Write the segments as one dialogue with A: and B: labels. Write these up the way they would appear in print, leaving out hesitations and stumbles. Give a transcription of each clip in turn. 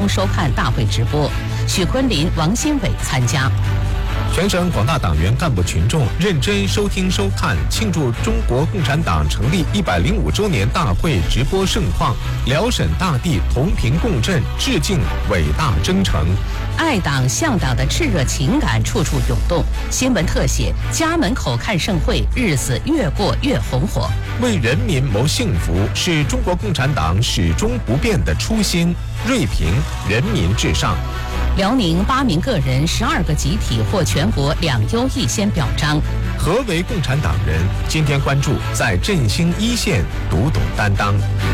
A: 中收看大会直播，许昆林、王新伟参加。
B: 全省广大党员干部群众认真收听收看庆祝中国共产党成立105周年大会直播盛况，辽沈大地同频共振，致敬伟大征程。
A: 爱党向党的炽热情感处处涌动。新闻特写：家门口看盛会，日子越过越红火。
B: 为人民谋幸福是中国共产党始终不变的初心，锐评人民至上。
A: 辽宁8名个人、12个集体获全国2优1先表彰。
B: 何为共产党人？今天关注在振兴一线读懂担当。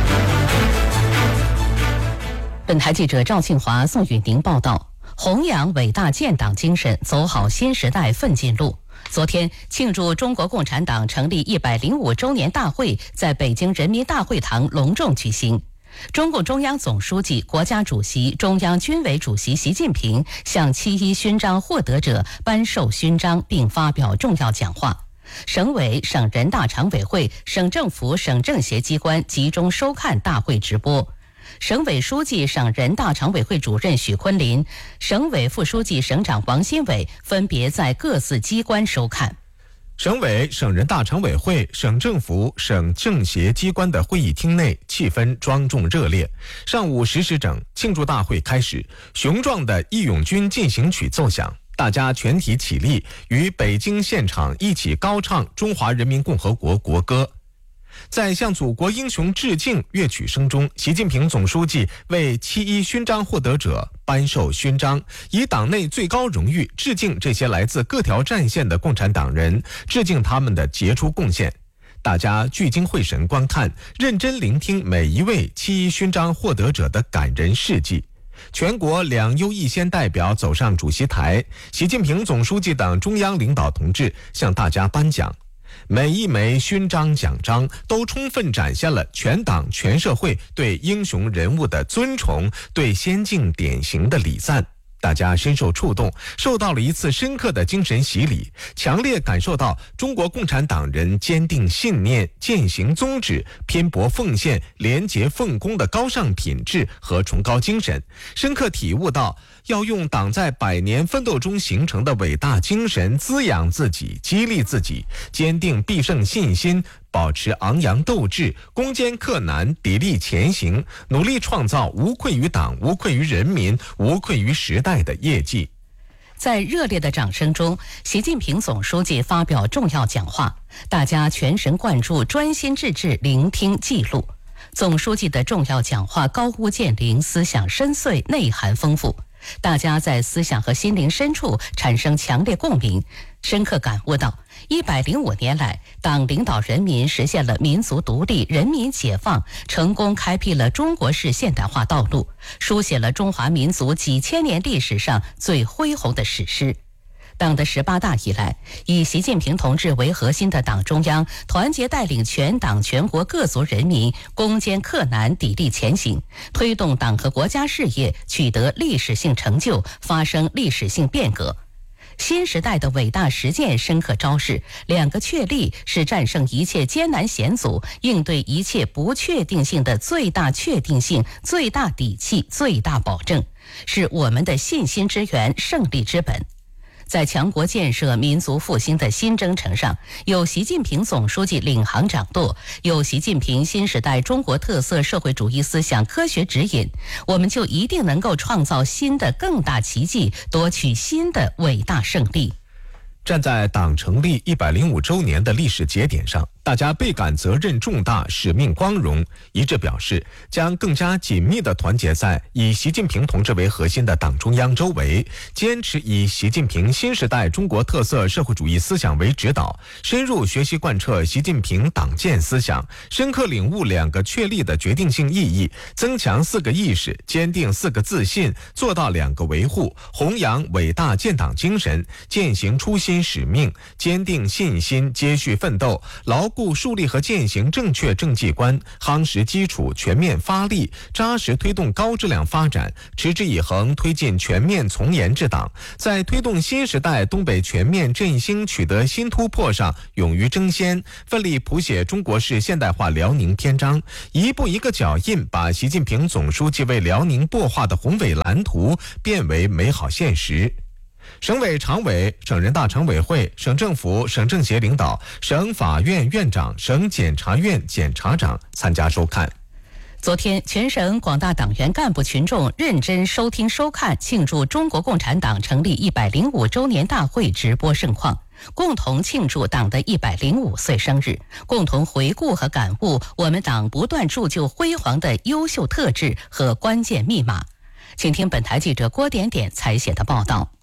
A: 本台记者赵庆华、宋雨宁报道。弘扬伟大建党精神，走好新时代奋进路。昨天，庆祝中国共产党成立105周年大会在北京人民大会堂隆重举行。中共中央总书记、国家主席、中央军委主席习近平向7·1勋章获得者颁授勋章并发表重要讲话。省委、省人大常委会、省政府、省政协机关集中收看大会直播。省委书记、省人大常委会主任许昆林，省委副书记、省长王新伟分别在各自机关收看。
B: 省委、省人大常委会、省政府、省政协机关的会议厅内气氛庄重热烈。上午10时整，庆祝大会开始，雄壮的《义勇军进行曲》奏响，大家全体起立，于北京现场一起高唱中华人民共和国国歌。在向祖国英雄致敬乐曲声中，习近平总书记为7·1勋章获得者颁授勋章，以党内最高荣誉致敬这些来自各条战线的共产党人，致敬他们的杰出贡献。大家聚精会神观看，认真聆听每一位7·1勋章获得者的感人事迹。全国2优1先代表走上主席台，习近平总书记等中央领导同志向大家颁奖。每一枚勋章奖章都充分展现了全党全社会对英雄人物的尊崇，对先进典型的礼赞。大家深受触动，受到了一次深刻的精神洗礼，强烈感受到中国共产党人坚定信念、践行宗旨、拼搏奉献、廉洁奉公的高尚品质和崇高精神，深刻体悟到要用党在100年奋斗中形成的伟大精神滋养自己、激励自己，坚定必胜信心，保持昂扬斗志，攻坚克难，砥砺前行，努力创造无愧于党、无愧于人民、无愧于时代的业绩。
A: 在热烈的掌声中，习近平总书记发表重要讲话，大家全神贯注、专心致志聆听记录。总书记的重要讲话高屋建瓴，思想深邃，内涵丰富。大家在思想和心灵深处产生强烈共鸣，深刻感悟到105年来，党领导人民实现了民族独立、人民解放，成功开辟了中国式现代化道路，书写了中华民族几千年历史上最恢宏的史诗。党的18大以来，以习近平同志为核心的党中央团结带领全党全国各族人民攻坚克难，砥砺前行，推动党和国家事业取得历史性成就，发生历史性变革。新时代的伟大实践深刻昭示，2个确立是战胜一切艰难险阻、应对一切不确定性的最大确定性、最大底气、最大保证，是我们的信心之源、胜利之本。在强国建设、民族复兴的新征程上，有习近平总书记领航掌舵，有习近平新时代中国特色社会主义思想科学指引，我们就一定能够创造新的更大奇迹，夺取新的伟大胜利。
B: 站在党成立105周年的历史节点上，大家倍感责任重大、使命光荣，一致表示将更加紧密地团结在以习近平同志为核心的党中央周围，坚持以习近平新时代中国特色社会主义思想为指导，深入学习贯彻习近平党建思想，深刻领悟2个确立的决定性意义，增强4个意识，坚定4个自信，做到2个维护，弘扬伟大建党精神，践行初心使命，坚定信心，接续奋斗，牢固树立和践行正确政绩观，夯实基础，全面发力，扎实推动高质量发展，持之以恒推进全面从严治党，在推动新时代东北全面振兴取得新突破上勇于争先，奋力谱写中国式现代化辽宁篇章，一步一个脚印，把习近平总书记为辽宁擘画的宏伟蓝图变为美好现实。省委常委、省人大常委会、省政府、省政协领导、省法院院长、省检察院检察长参加收看。
A: 昨天，全省广大党员干部群众认真收听收看庆祝中国共产党成立105周年大会直播盛况，共同庆祝党的105岁生日，共同回顾和感悟我们党不断铸就辉煌的优秀特质和关键密码。请听本台记者郭点点采写的报道。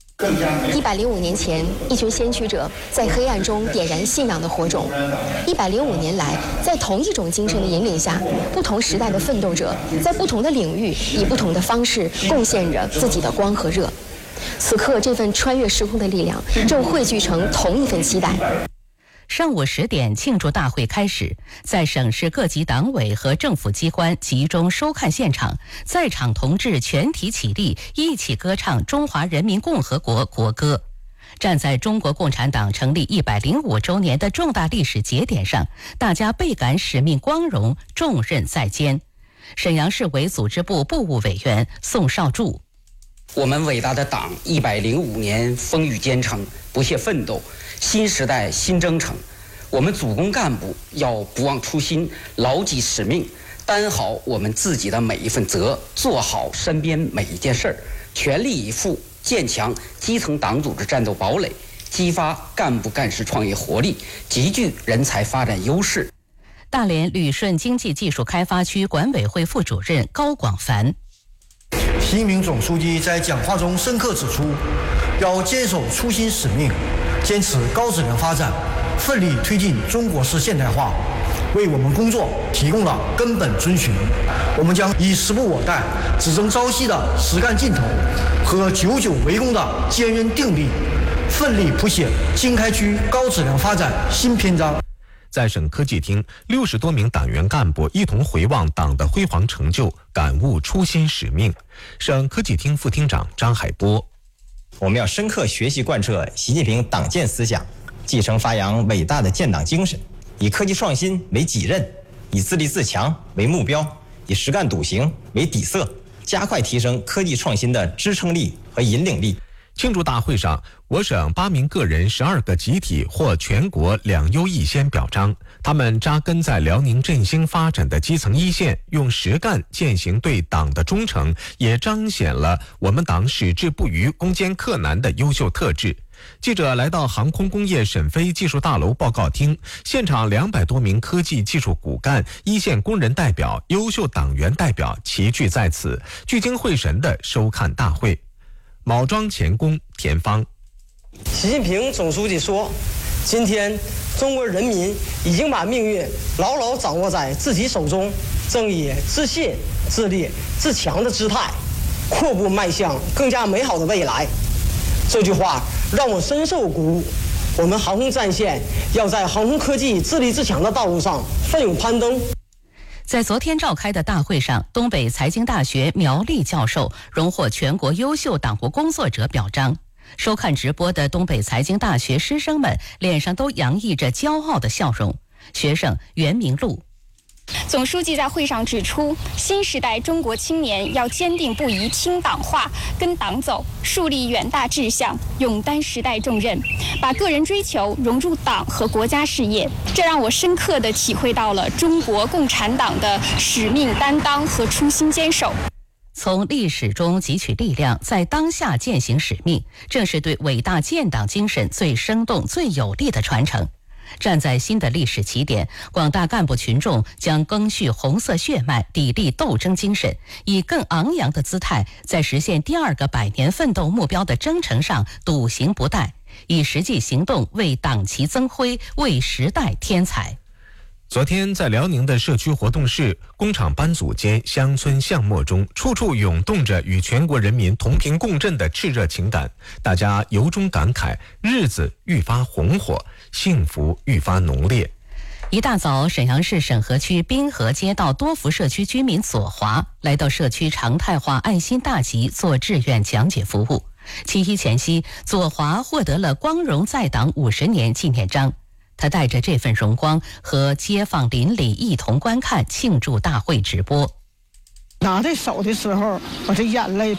C: 105年前，一群先驱者在黑暗中点燃信仰的火种。105年来，在同一种精神的引领下，不同时代的奋斗者在不同的领域以不同的方式贡献着自己的光和热。此刻，这份穿越时空的力量正汇聚成同一份期待。
A: 上午10点，庆祝大会开始，在省市各级党委和政府机关集中收看现场，在场同志全体起立，一起歌唱中华人民共和国国歌。站在中国共产党成立105周年的重大历史节点上，大家倍感使命光荣，重任在肩。沈阳市委组织部部务委员宋少柱：
D: 我们伟大的党105年风雨兼程，不懈奋斗，新时代新征程。我们组工干部要不忘初心，牢记使命，担好我们自己的每一份责，做好身边每一件事儿，全力以赴建强基层党组织战斗堡垒，激发干部干事创业活力，集聚人才发展优势。
A: 大连旅顺经济技术开发区管委会副主任高广凡：
E: 习近平总书记在讲话中深刻指出，要坚守初心使命，坚持高质量发展，奋力推进中国式现代化，为我们工作提供了根本遵循。我们将以时不我待、只争朝夕的实干劲头和久久为功的坚韧定力，奋力谱写经开区高质量发展新篇章。
B: 在省科技厅，60多名党员干部一同回望党的辉煌成就，感悟初心使命。省科技厅副厅长张海波：
F: 我们要深刻学习贯彻习近平党建思想，继承发扬伟大的建党精神，以科技创新为己任，以自立自强为目标，以实干笃行为底色，加快提升科技创新的支撑力和引领力。
B: 庆祝大会上，我省8名个人12个集体获全国2优1先表彰。他们扎根在辽宁振兴发展的基层一线，用实干践行对党的忠诚，也彰显了我们党矢志不渝、攻坚克难的优秀特质。记者来到航空工业沈飞技术大楼报告厅，现场200多名科技技术骨干、一线工人代表、优秀党员代表齐聚在此，聚精会神地收看大会。铆桩钳工田芳：
G: 习近平总书记说，今天中国人民已经把命运牢牢掌握在自己手中，正以自信、自立、自强的姿态，阔步迈向更加美好的未来。这句话让我深受鼓舞。我们航空战线要在航空科技自立自强的道路上奋勇攀登。
A: 在昨天召开的大会上，东北财经大学苗栗教授荣获全国优秀党务工作者表彰。收看直播的东北财经大学师生们脸上都洋溢着骄傲的笑容。学生袁明路：
H: 总书记在会上指出，新时代中国青年要坚定不移听党话、跟党走，树立远大志向，勇担时代重任，把个人追求融入党和国家事业。这让我深刻地体会到了中国共产党的使命担当和初心坚守。从历史中汲取力量，在当下践行使命，正是对伟大建党精神最生动、最有力的传承。站在新的历史起点，广大干部群众将赓续红色血脉，砥砺斗争精神，以更昂扬的姿态，在实现第2个100年奋斗目标的征程上笃行不怠，以实际行动为党旗增辉，为时代添彩。
B: 昨天在辽宁的社区活动室、工厂班组间、乡村巷陌中，处处涌动着与全国人民同频共振的炽热情感，大家由衷感慨，日子愈发红火，幸福愈发浓烈。
A: 一大早，沈阳市沈河区滨河街道多福社区居民左华来到社区常态化爱心大集做志愿讲解服务。七一前夕，左华获得了光荣在党50年纪念章。他带着这份荣光和街坊邻里一同观看庆祝大会直播。
I: 拿在手的时候，我这眼泪